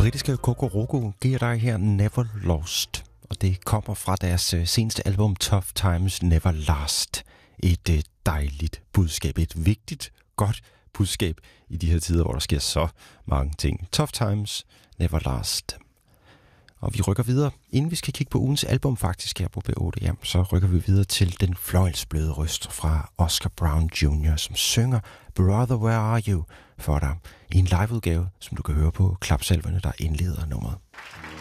Britiske Kokoroko giver dig her Never Lost, og det kommer fra deres seneste album Tough Times Never Last. Et dejligt budskab, et vigtigt, godt budskab i de her tider, hvor der sker så mange ting. Tough Times Never Last. Og vi rykker videre. Inden vi skal kigge på ugens album faktisk her på B8, ja, så rykker vi videre til den fløjlsbløde røst fra Oscar Brown Jr., som synger Brother Where Are You for dig i en liveudgave, som du kan høre på klapsalverne, der indleder nummeret.